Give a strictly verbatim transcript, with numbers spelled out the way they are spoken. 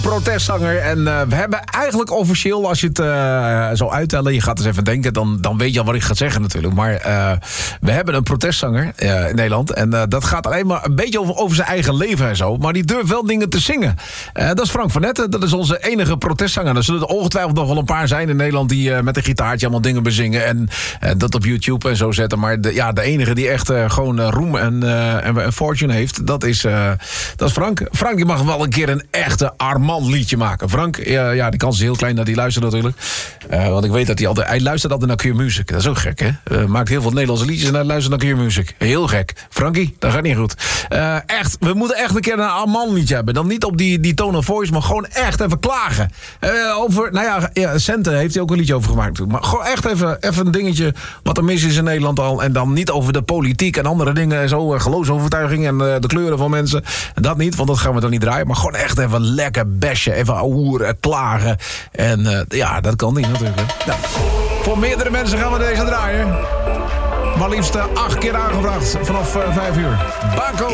protestzanger. En uh, we hebben eigenlijk officieel, als je het uh, zo uittellen, je gaat eens even denken, dan, dan weet je al wat ik ga zeggen natuurlijk. Maar uh, we hebben een protestzanger uh, in Nederland. En uh, dat gaat alleen maar een beetje over, over zijn eigen leven en zo. Maar die durft wel dingen te zingen. Uh, dat is Frank van Etten. Dat is onze enige protestzanger. Er zullen er ongetwijfeld nog wel een paar zijn in Nederland die uh, met een gitaartje allemaal dingen bezingen. En uh, dat op YouTube en zo zetten. Maar de, ja, de enige die echt uh, gewoon uh, roem en, uh, en, en fortune heeft, dat is, uh, dat is Frank. Frank, die mag wel een keer een echte Armand liedje maken. Frank, uh, ja, die kans is heel klein dat hij luistert natuurlijk. Uh, want ik weet dat hij altijd, hij luistert altijd naar Q-Music. Dat is ook gek, hè? Uh, maakt heel veel Nederlandse liedjes en hij luistert naar Q-Music. Heel gek. Frankie, dat gaat niet goed. Uh, echt, we moeten echt een keer een Armand liedje hebben. Dan niet op die, die tone of voice, maar gewoon echt even klagen. Uh, over, nou ja, ja, Centen heeft hij ook een liedje over gemaakt. Maar gewoon echt even, even een dingetje wat er mis is in Nederland al. En dan niet over de politiek en andere dingen en zo. Uh, geloofsovertuiging en uh, de kleuren van mensen. Dat niet, want dat gaan we dan niet draaien. Maar gewoon echt even lekker bashen. Even ouwen, klagen. En uh, ja, dat kan niet natuurlijk. Hè. Nou, voor meerdere mensen gaan we deze draaien. Maar liefst uh, acht keer aangevraagd vanaf uh, vijf uur. Baco.